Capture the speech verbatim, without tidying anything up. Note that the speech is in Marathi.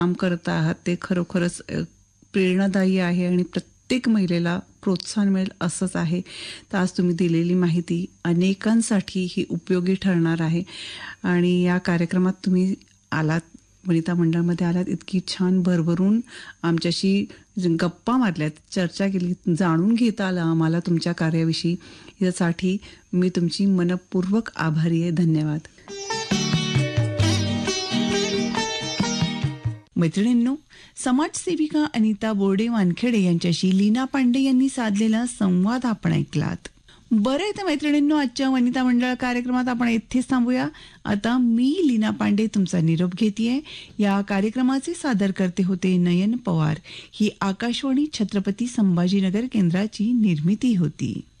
काम करत आहात ते खरोखरच अ, प्रेरणादायी आहे आणि प्रत्येक महिलेला प्रोत्साहन मिळेल असंच आहे. तर आज तुम्ही दिलेली माहिती अनेकांसाठी ही उपयोगी ठरणार आहे आणि या कार्यक्रमात तुम्ही आलात, वनिता मंडळमध्ये आलात, इतकी छान भरभरून आमच्याशी ज- गप्पा मारल्यात, चर्चा केली, जाणून घेता आलं आम्हाला तुमच्या कार्याविषयी. यासाठी मी तुमची मनपूर्वक आभारी आहे. धन्यवाद. मैत्रिणींनो, समाजसेविका अनिता बोर्डे वानखेडे यांच्याशी लीना पांडे यांनी साधलेला संवाद आपण ऐकलात. बरं आहे तर मैत्रिणींनो, आजच्या वनिता मंडळ कार्यक्रमात आपण इथेच थांबूया. आता मी लीना पांडे तुमचा निरोप घेतेय. या कार्यक्रमाचे सादर करते होते नयन पवार. ही आकाशवाणी छत्रपती संभाजीनगर केंद्राची निर्मिती होती.